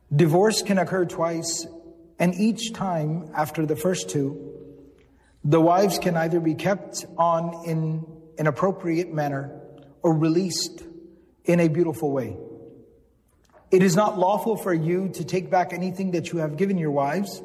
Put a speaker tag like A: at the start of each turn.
A: Divorce can occur twice, and each time after the first two, the wives can either be kept on in an appropriate manner or released in a beautiful way. It is not lawful for you to take back anything that you have given your wives,